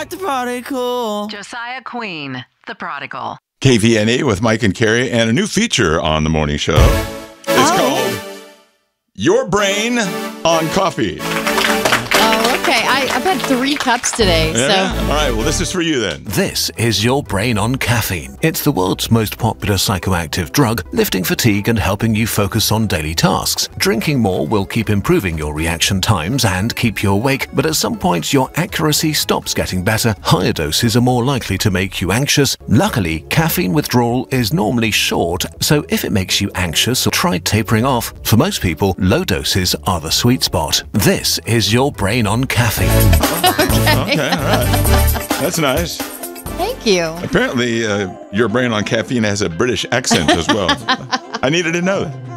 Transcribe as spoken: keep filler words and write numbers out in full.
like the prodigal. Josiah Queen, the prodigal. K V N A with Mike and Carrie, and a new feature on the morning show. It's Oh. called Your Brain on Coffee. Oh, okay. I, I've had three cups today, Yeah? so All right, well, this is for you then. This is Your Brain on Caffeine. It's the world's most popular psychoactive drug, lifting fatigue and helping you focus on daily tasks. Drinking more will keep improving your reaction times and keep you awake, but at some point your accuracy stops getting better. Higher doses are more likely to make you anxious. Luckily, caffeine withdrawal is normally short, so if it makes you anxious, try tapering off. For most people, low doses are the sweet spot. This is Your Brain on Caffeine. Okay, all right. That's nice. thank you. Apparently, uh, Your Brain on Caffeine has a British accent as well. I needed to know that.